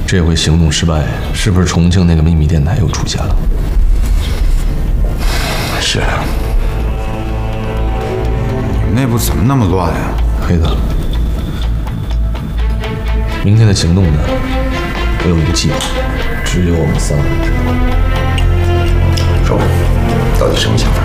这回行动失败，是不是重庆那个秘密电台又出现了？ 是。你们内部怎么那么乱呀？ 黑子，明天的行动呢？我有一个计划，只有我们3个人知道。 说吧，到底什么想法？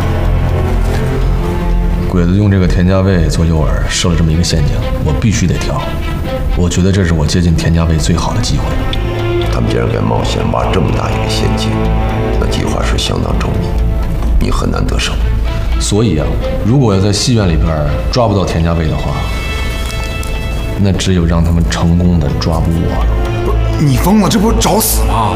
鬼子用这个田家卫做诱饵，设了这么一个陷阱，我必须得跳。我觉得这是我接近田家卫最好的机会。 他们既然敢冒险挖这么大一个陷阱，那计划是相当周密，你很难得手。 所以啊，如果要在戏院里边抓不到田家卫的话，那只有让他们成功的抓捕我了。 不是你疯了，这不是找死吗？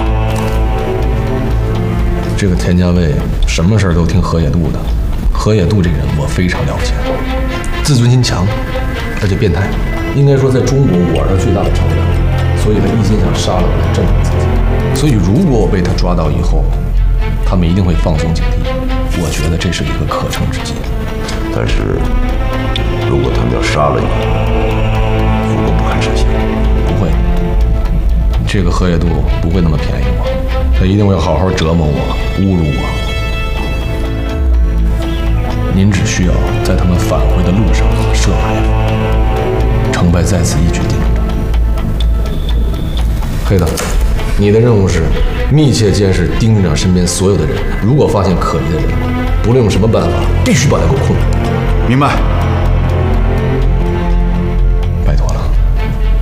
这个田家卫什么事儿都听河野渡的。河野渡这个人我非常了解，自尊心强，而且变态。应该说，在中国我是最大的仇人，所以他一心想杀了我来证明自己。所以如果我被他抓到以后，他们一定会放松警惕。我觉得这是一个可乘之计。 但是，如果他们要杀了你，如果不堪设想， 不会，这个河野渡不会那么便宜我，他一定会好好折磨我，侮辱我。您只需要在他们返回的路上设埋伏，成败在此一举定着。黑子，你的任务是密切监视丁局长身边所有的人，如果发现可疑的人，不论用什么办法，必须把他给我控制。 明白。